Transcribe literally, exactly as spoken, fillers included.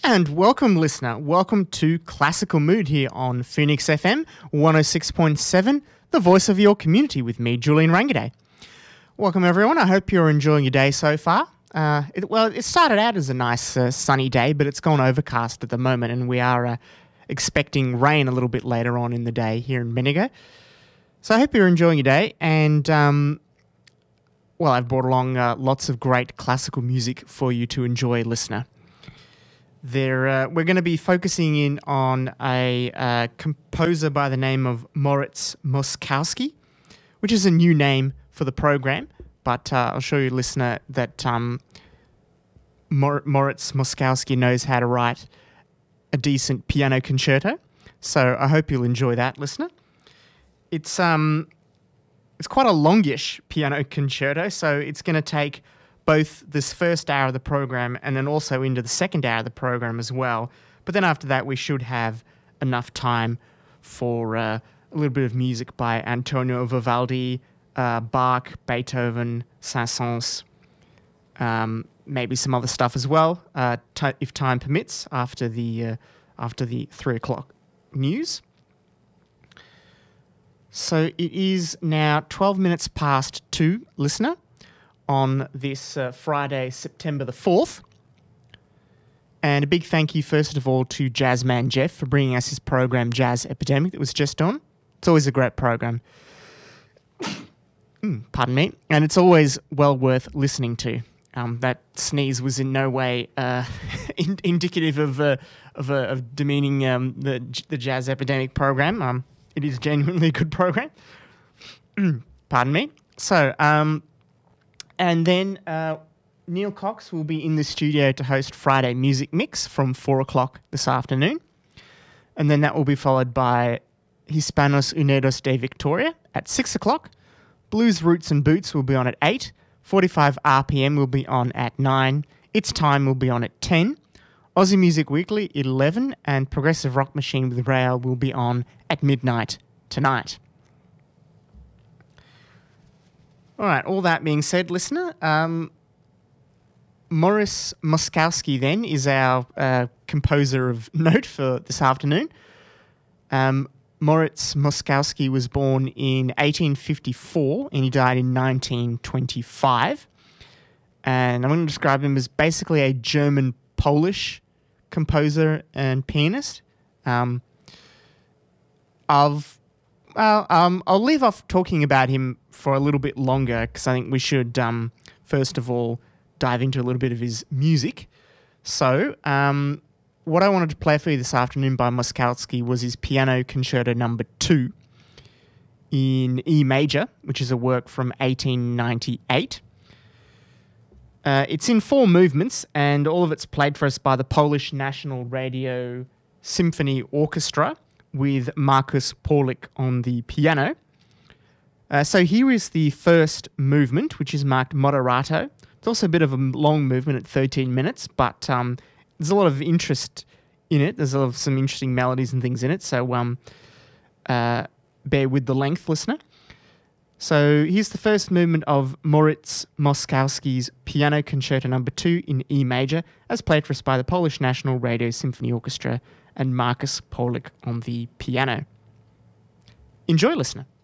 And welcome, listener. Welcome to Classical Mood here on Phoenix F M one oh six point seven, the voice of your community with me, Julian Rangaday. Welcome, everyone. I hope you're enjoying your day so far. Uh, it, well, it started out as a nice uh, sunny day, but it's gone overcast at the moment, and we are uh, expecting rain a little bit later on in the day here in Bendigo. So I hope you're enjoying your day, and um, well, I've brought along uh, lots of great classical music for you to enjoy, listener. There, uh, we're going to be focusing in on a uh, composer by the name of Moritz Moszkowski, which is a new name for the program, but uh, I'll show you, listener, that um, Mor- Moritz Moszkowski knows how to write a decent piano concerto, so I hope you'll enjoy that, listener. It's um, it's quite a longish piano concerto, so it's going to take both this first hour of the program and then also into the second hour of the program as well. But then after that, we should have enough time for uh, a little bit of music by Antonio Vivaldi, uh, Bach, Beethoven, Saint-Saëns, um, maybe some other stuff as well, uh, t- if time permits, after the uh, after the three o'clock news. So it is now twelve minutes past two, listener, on this uh, Friday, September the fourth. And a big thank you, first of all, to Jazzman Jeff for bringing us his program, Jazz Epidemic, that was just on. It's always a great program. mm, pardon me. And it's always well worth listening to. Um, that sneeze was in no way uh, in- indicative of, uh, of, uh, of demeaning um, the, the Jazz Epidemic program. Um, it is genuinely a good program. Pardon me. So, um... And then uh, Neil Cox will be in the studio to host Friday Music Mix from four o'clock this afternoon. And then that will be followed by Hispanos Unidos de Victoria at six o'clock. Blues Roots and Boots will be on at eight. forty-five R P M will be on at nine. It's Time will be on at ten. Aussie Music Weekly at eleven. And Progressive Rock Machine with Rail will be on at midnight tonight. All right, all that being said, listener, um, Moritz Moszkowski then is our uh, composer of note for this afternoon. Um, Moritz Moszkowski was born in eighteen fifty-four and he died in nineteen twenty-five. And I'm going to describe him as basically a German-Polish composer and pianist. Um, of Well, um, I'll leave off talking about him for a little bit longer because I think we should, um, first of all, dive into a little bit of his music. So, um, what I wanted to play for you this afternoon by Moszkowski was his Piano Concerto Number Two in E major, which is a work from eighteen ninety-eight. Uh, it's in four movements, and all of it's played for us by the Polish National Radio Symphony Orchestra, with Markus Paulik on the piano. Uh, so here is the first movement, which is marked Moderato. It's also a bit of a long movement at thirteen minutes, but um, there's a lot of interest in it. There's a lot of some interesting melodies and things in it, so um, uh, bear with the length, listener. So here's the first movement of Moritz Moszkowski's Piano Concerto Number Two in E major, as played for us by the Polish National Radio Symphony Orchestra and Markus Paulik on the piano. Enjoy, listener.